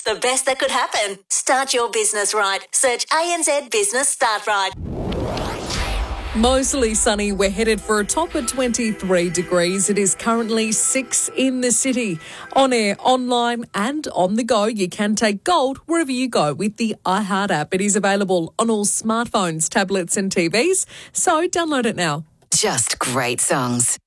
the best that could happen. Start your business right. Search ANZ Business Start Right. Mostly sunny. We're headed for a top of 23 degrees. It is currently 6 in the city. On air, online and on the go, you can take gold wherever you go with the iHeart app. It is available on all smartphones, tablets and TVs. So download it now. Just great songs.